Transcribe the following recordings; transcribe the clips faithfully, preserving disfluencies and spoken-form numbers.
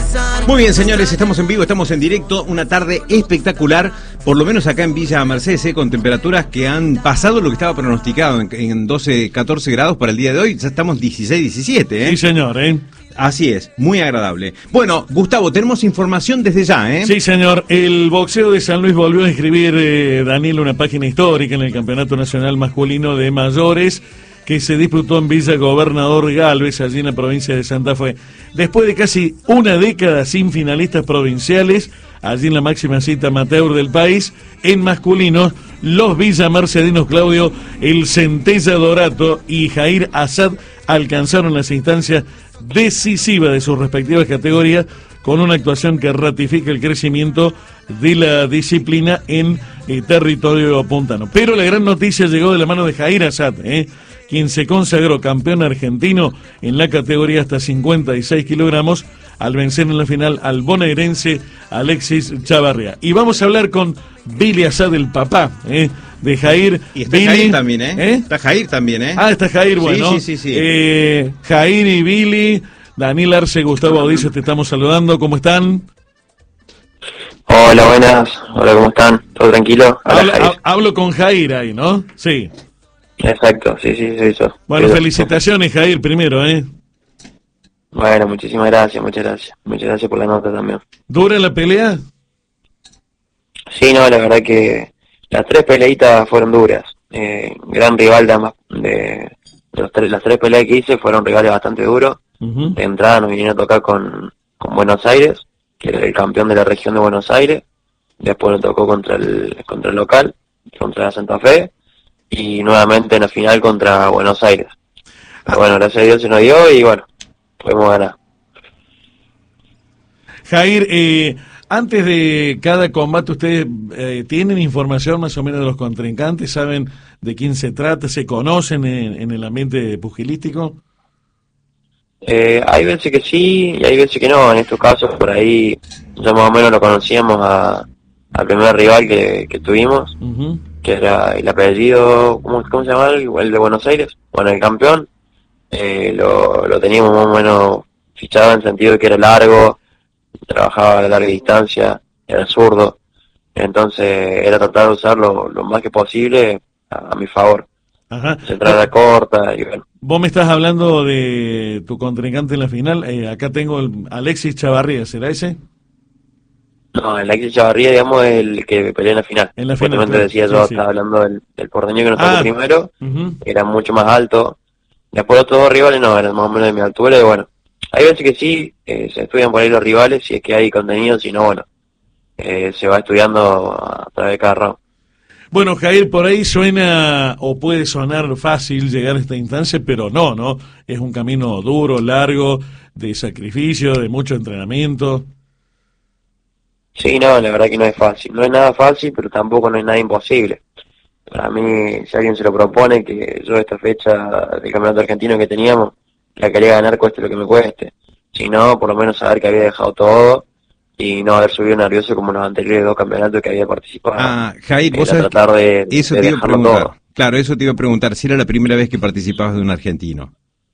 Muy bien, señores, estamos en vivo, estamos en directo, una tarde espectacular, por lo menos acá en Villa Mercedes, eh, con temperaturas que han pasado lo que estaba pronosticado en, en doce, catorce grados para el día de hoy, ya estamos dieciséis, diecisiete, ¿eh? Sí, señor, ¿eh? Así es, muy agradable. Bueno, Gustavo, tenemos información desde ya, ¿eh? Sí, señor, el boxeo de San Luis volvió a escribir, eh, Daniel, una página histórica en el Campeonato Nacional Masculino de Mayores, que se disputó en Villa Gobernador Galvez, allí en la provincia de Santa Fe. Después de casi una década sin finalistas provinciales, allí en la máxima cita amateur del país, en masculinos, los villamercedinos Claudio El Centella Dorato y Jair Assad alcanzaron las instancias decisivas de sus respectivas categorías, con una actuación que ratifica el crecimiento de la disciplina en eh, territorio puntano. Pero la gran noticia llegó de la mano de Jair Assad, ¿eh? quien se consagró campeón argentino en la categoría hasta cincuenta y seis kilogramos, al vencer en la final al bonaerense Alexis Chavarría. Y vamos a hablar con Billy Assad, el papá, ¿eh? de Jair. Y está Billy, Jair también, ¿eh? ¿eh? Está Jair también, ¿eh? Ah, está Jair, bueno. Sí, sí, sí. sí. Eh, Jair y Billy, Daniel Arce, Gustavo Audicio, te estamos saludando. ¿Cómo están? Hola, buenas. Hola, ¿cómo están? ¿Todo tranquilo? Hablo, ha, hablo con Jair ahí, ¿no? Sí. Exacto, sí, sí, sí, eso. Bueno, Pero, felicitaciones, Jair, primero, ¿eh? Bueno, muchísimas gracias, muchas gracias. Muchas gracias por la nota también. ¿Dura la pelea? Sí, no, la verdad que las tres peleitas fueron duras. Eh, gran rival de, de, de los tres, las tres peleas que hice fueron rivales bastante duros. Uh-huh. De entrada nos vinieron a tocar con, con Buenos Aires, que era el campeón de la región de Buenos Aires. Después nos tocó contra el, contra el local, contra Santa Fe. Y nuevamente en la final contra Buenos Aires. Pero bueno, gracias a Dios se nos dio y bueno, podemos ganar. Jair, eh, antes de cada combate, ¿ustedes eh, tienen información más o menos de los contrincantes? ¿Saben de quién se trata? ¿Se conocen en, en el ambiente pugilístico? Eh, hay veces que sí y hay veces que no. En estos casos, por ahí ya más o menos lo conocíamos a, al primer rival que, que tuvimos. Uh-huh. Que era el apellido, ¿cómo, cómo se llama? El, el de Buenos Aires, bueno, el campeón, eh, lo, lo teníamos más o menos fichado en el sentido de que era largo, trabajaba a larga distancia, era zurdo, entonces era tratar de usarlo lo más que posible a, a mi favor. Ajá. Entrada corta y bueno. Vos me estás hablando de tu contrincante en la final, eh, acá tengo el Alexis Chavarría, ¿será ese? No, el Alexis Chavarría, digamos, es el que peleó en la final. En la final, claro. Decía yo, sí, estaba sí. hablando del, del porteño que nos tocó ah, primero, uh-huh. era mucho más alto. Después los otros dos rivales no, eran más o menos de mi altura, y bueno, hay veces que sí, eh, se estudian por ahí los rivales, si es que hay contenido, si no, bueno, eh, se va estudiando a través de cada round. Bueno, Jair, por ahí suena, o puede sonar fácil llegar a esta instancia, pero no, ¿no? Es un camino duro, largo, de sacrificio, de mucho entrenamiento. Sí, no, la verdad que no es fácil. No es nada fácil, pero tampoco no es nada imposible. Para mí, si alguien se lo propone, que yo esta fecha del campeonato argentino que teníamos, la quería ganar cueste lo que me cueste. Si no, por lo menos saber que había dejado todo y no haber subido nervioso como los anteriores dos campeonatos que había participado. Ah, Jair, vos sabés tratar de, eso de te iba a dejarlo preguntar. todo. Claro, eso te iba a preguntar, si era la primera vez que participabas de un argentino.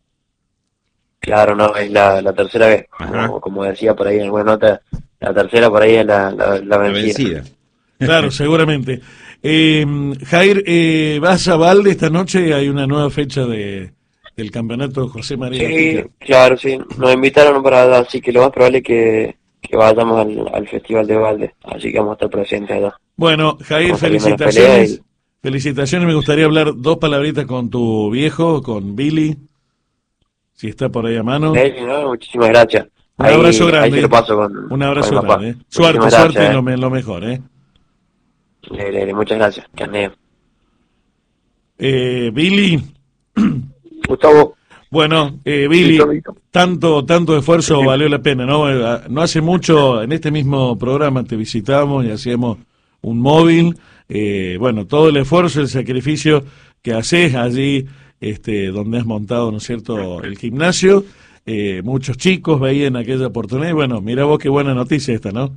Claro, no, es la, la tercera vez. Como, como decía por ahí en alguna nota, la tercera por ahí es la, la, la vencida. La vencida. Claro, seguramente. Eh, Jair, eh, ¿vas a Valde esta noche? Hay una nueva fecha de del campeonato José María. Sí, Gatica. Claro, sí. Nos invitaron para allá, así que lo más probable es que, que vayamos al, al Festival de Valde. Así que vamos a estar presentes allá. Bueno, Jair, felicitaciones. Y... Felicitaciones. Me gustaría hablar dos palabritas con tu viejo, con Billy, si está por ahí a mano. Sí, no, muchísimas gracias. Un ahí, abrazo grande. Ahí lo paso con, Un abrazo con grande. Eh. Suerte, gracias, suerte, eh. lo, lo mejor, ¿eh? Le, le, le, muchas gracias. Que eh, Billy. Gustavo. Bueno, eh, Billy, tanto tanto esfuerzo sí. valió la pena, ¿no? No hace mucho, en este mismo programa te visitamos y hacíamos un móvil. Eh, bueno, todo el esfuerzo, el sacrificio que haces allí, este, donde has montado, ¿no es cierto?, el gimnasio. Eh, muchos chicos veían aquella oportunidad y bueno, mira vos qué buena noticia esta, ¿no?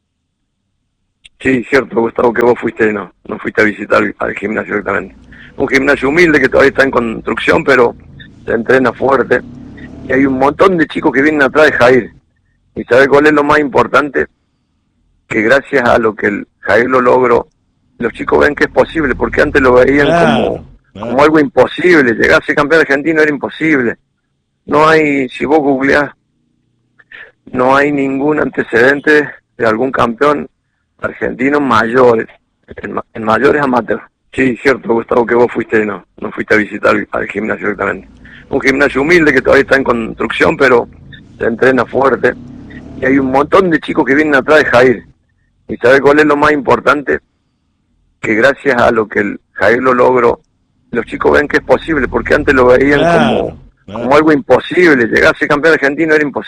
Sí, cierto, Gustavo, que vos fuiste, no, no fuiste a visitar al gimnasio directamente. Un gimnasio humilde que todavía está en construcción, pero se entrena fuerte. Y hay un montón de chicos que vienen atrás de Jair. ¿Y sabe cuál es lo más importante? Que gracias a lo que el Jair lo logró, los chicos ven que es posible, porque antes lo veían Claro, como, claro. como algo imposible. Llegar a ser campeón argentino era imposible. No hay, si vos googleás, no hay ningún antecedente de algún campeón argentino mayores, en, ma- en mayores amateurs. Sí, cierto, Gustavo, que vos fuiste, no, no fuiste a visitar al, al gimnasio directamente. Un gimnasio humilde que todavía está en construcción, pero se entrena fuerte. Y hay un montón de chicos que vienen atrás de Jair. ¿Y sabe cuál es lo más importante? Que gracias a lo que el Jair lo logró, los chicos ven que es posible, porque antes lo veían Claro, como, claro. como algo imposible. Llegar a ser campeón argentino era imposible.